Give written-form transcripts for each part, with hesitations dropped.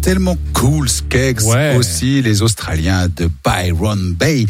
tellement cool, Skeggs aussi, les Australiens de Byron Bay.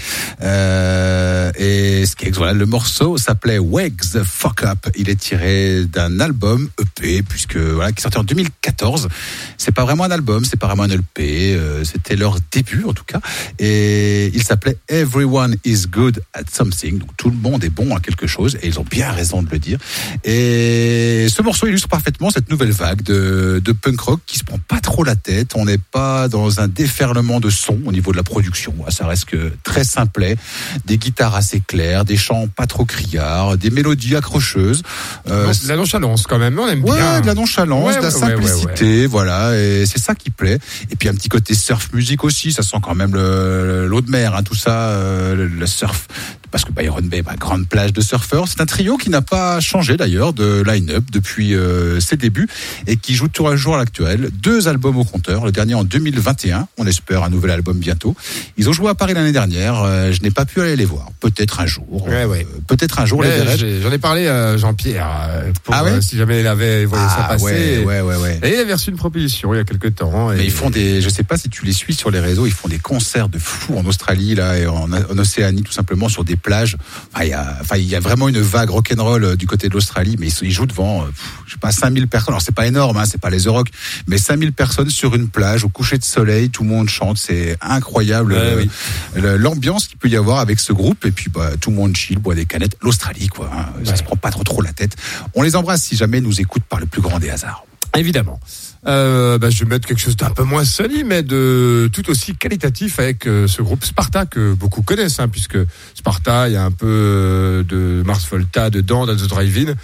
Et Skeggs, voilà, le morceau s'appelait Wake the Fuck Up. Il est tiré d'un album EP, puisque voilà, qui sortait en 2014. C'est pas vraiment un album, c'est pas vraiment un EP. C'était leur début en tout cas. Et il s'appelait Everyone is Good at Something. Donc tout le monde est bon à quelque chose, et ils ont bien raison de le dire. Et ce morceau illustre parfaitement cette nouvelle vague de punk rock qui se prend pas trop la tête. On n'est pas dans un déferlement de son au niveau de la production. Ça reste que très simplet, des guitares assez claires, des chants pas trop criards, des mélodies accrocheuses. De la nonchalance quand même, on aime bien. Ouais, de la nonchalance, de la simplicité, voilà, et c'est ça qui plaît. Et puis un petit côté surf music aussi, ça sent quand même l'eau de mer, hein, tout ça, le surf. Parce que Byron Bay, grande plage de surfeurs. C'est un trio qui n'a pas changé d'ailleurs de line-up depuis ses débuts et qui joue tour à jour à l'actuel. 2 albums au compteur, le dernier en 2021. On espère un nouvel album bientôt. Ils ont joué à Paris l'année dernière. Je n'ai pas pu aller les voir. Peut-être un jour. Peut-être un jour les verrai. J'en ai parlé à Jean-Pierre pour si jamais il avait voyé ça passer. Ouais. Et il avait reçu une proposition il y a quelques temps. Mais ils font je sais pas si tu les suis sur les réseaux, ils font des concerts de fou en Australie là et en Océanie tout simplement sur des plages. Il y a vraiment une vague rock'n'roll du côté de l'Australie, mais ils jouent devant, je sais pas, 5000 personnes. Alors c'est pas énorme, hein, c'est pas les The Rock, mais 5000 personnes sur une plage au coucher de soleil, tout le monde chante, c'est incroyable l'ambiance qu'il peut y avoir avec ce groupe. Et puis tout le monde chill, boit des canettes. L'Australie, quoi, hein, ça se prend pas trop la tête. On les embrasse si jamais ils nous écoutent par le plus grand des hasards. Évidemment. Je vais mettre quelque chose d'un peu moins sunny, mais de tout aussi qualitatif avec ce groupe Sparta que beaucoup connaissent, hein, puisque Sparta, il y a un peu de Mars Volta dedans, dans The Drive-In.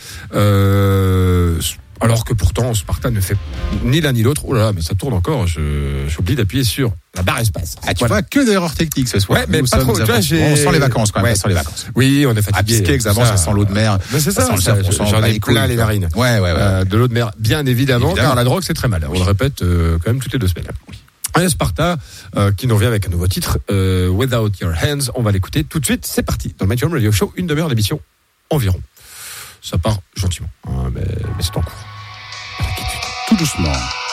Alors que pourtant Sparta ne fait ni l'un ni l'autre. Oh là là, mais ça tourne encore. J'oublie d'appuyer sur la barre espace. Tu vois que des erreurs techniques ce soir. Ouais, mais pas trop. On sent les vacances quand même. Ça sent les vacances. Oui, on est fatigué. Skeggs avant, ça sent l'eau de mer. Mais c'est ça. J'en ai plein les narines. Ouais. De l'eau de mer, bien évidemment, car la drogue c'est très mal. On le répète quand même toutes les 2 semaines. Et Sparta, qui nous revient avec un nouveau titre, Without Your Hands. On va l'écouter tout de suite. C'est parti dans le Mathieu Radio Show, une demi-heure d'émission environ. Ça part gentiment, hein, mais c'est en cours. Tout doucement.